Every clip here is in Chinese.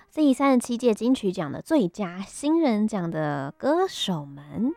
Z37届金曲奖的最佳新人奖的歌手们。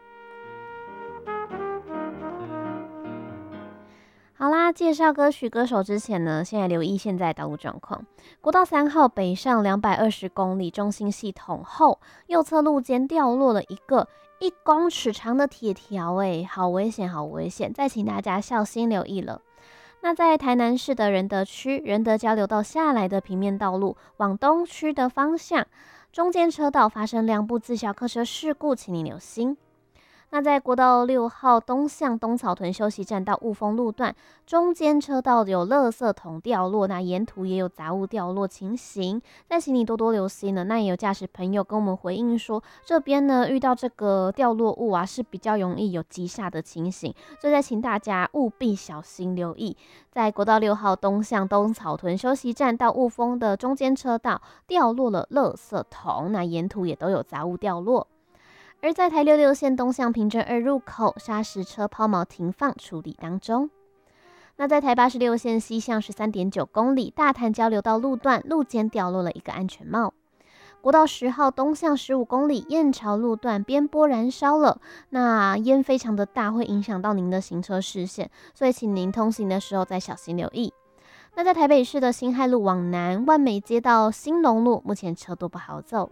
好啦，介绍歌曲歌手之前呢，先来留意现在道路状况。国道3号北上220公里中心系统后，右侧路肩掉落了一个1公尺长的铁条，好危险，好危险！再请大家小心留意了。那在台南市的仁德区仁德交流道下来的平面道路，往东区的方向，中间车道发生2部自小客车事故，请你留心。那在国道6号东向东草屯休息站到雾峰路段，中间车道有垃圾桶掉落，那沿途也有杂物掉落情形，再请你多多留心呢。那也有驾驶朋友跟我们回应说，这边呢遇到这个掉落物啊，是比较容易有急刹的情形，所以再请大家务必小心留意。在国道6号东向东草屯休息站到雾峰的中间车道掉落了垃圾桶，那沿途也都有杂物掉落。而在台66线东向平镇2入口，砂石车抛锚停放处理当中。那在台86线西向13.9公里大潭交流道路段，路肩掉落了一个安全帽。国道10号东向15公里燕巢路段边坡燃烧了，那烟非常的大，会影响到您的行车视线，所以请您通行的时候再小心留意。那在台北市的辛亥路往南，万美街到兴隆路，目前车多不好走。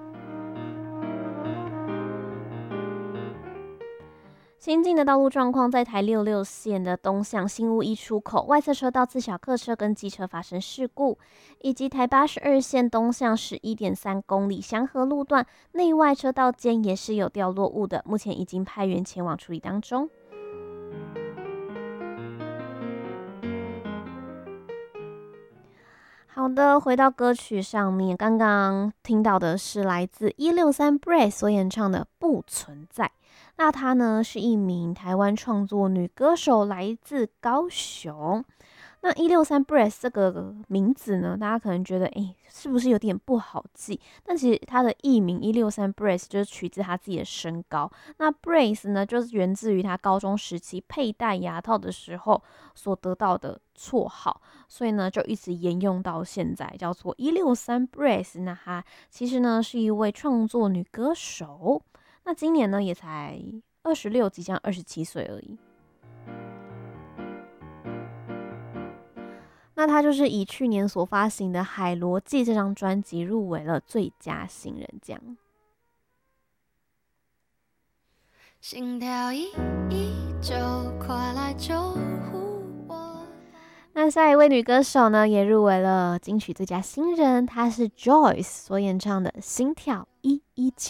新进的道路状况，在台66线的东向新屋1出口，外侧车道自小客车跟机车发生事故，以及台82线东向11.3公里祥和路段内外车道间也是有掉落物的，目前已经派员前往处理当中。好的，回到歌曲上面，刚刚听到的是来自163 Brave 所演唱的《不存在》。那她呢是一名台湾创作女歌手，来自高雄。那163 Brave 这个名字呢，大家可能觉得，是不是有点不好记？但其实她的艺名163 Brave 就是取自她自己的身高。那 Brave 呢，就是源自于她高中时期佩戴牙套的时候所得到的绰号，所以呢就一直沿用到现在，叫做163 Brave。那她其实呢是一位创作女歌手。那今年呢也才26，即将27岁而已。那他就是以去年所发行的《海螺记》这张专辑入围了最佳新人奖。心跳一就快来救护我。那下一位女歌手呢也入围了金曲最佳新人，她是 Joyce 所演唱的《心跳119》。